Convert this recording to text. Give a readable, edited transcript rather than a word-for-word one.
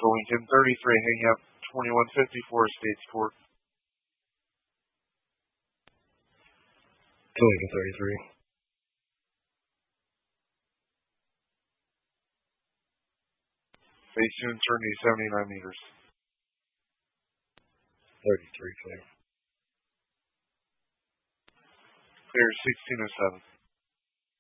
Lincoln 33, hanging up 2154 States Court. Lincoln 33. Facing eternity 79 meters. 33 clear. Clear 1607.